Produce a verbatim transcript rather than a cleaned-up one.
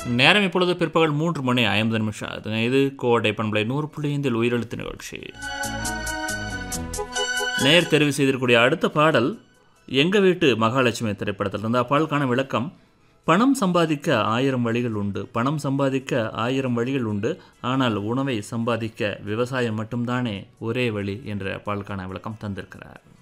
நேரம் இப்பொழுது பிற்பகல் மூன்று மணி ஐம்பது நிமிஷம் ஆகுதுங்க. இது கோடை பண்பலை நூறு புள்ளி ஐந்தில் உயிரெழுத்து நிகழ்ச்சி. நேர் தெரிவு செய்திருக்கக்கூடிய அடுத்த பாடல் எங்கள் வீட்டு மகாலட்சுமி திரைப்படத்தில் இருந்து. அப்பாலுக்கான விளக்கம்: பணம் சம்பாதிக்க ஆயிரம் வழிகள் உண்டு, பணம் சம்பாதிக்க ஆயிரம் வழிகள் உண்டு, ஆனால் உணவை சம்பாதிக்க விவசாயம் மட்டும்தானே ஒரே வழி என்ற பாலுக்கான விளக்கம் தந்திருக்கிறார்.